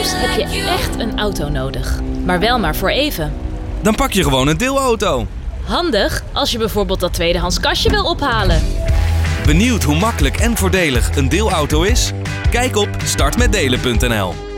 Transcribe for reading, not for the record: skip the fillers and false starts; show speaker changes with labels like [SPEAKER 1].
[SPEAKER 1] Soms heb je echt een auto nodig, maar wel maar voor even.
[SPEAKER 2] Dan pak je gewoon een deelauto.
[SPEAKER 1] Handig als je bijvoorbeeld dat tweedehands kastje wil ophalen.
[SPEAKER 2] Benieuwd hoe makkelijk en voordelig een deelauto is? Kijk op startmetdelen.nl.